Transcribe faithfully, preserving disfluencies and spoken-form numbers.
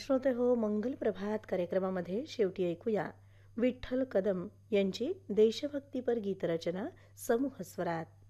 श्रोते हो, मंगल प्रभात कार्यक्रमामध्ये शेवटी ऐकूया विठ्ठल कदम यांची देशभक्तीपर गीतरचना समूह स्वरात.